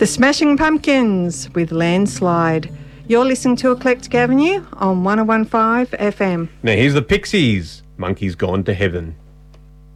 The Smashing Pumpkins with Landslide. You're listening to Eclectic Avenue on 101.5 FM. Now here's the Pixies, Monkey's Gone to Heaven.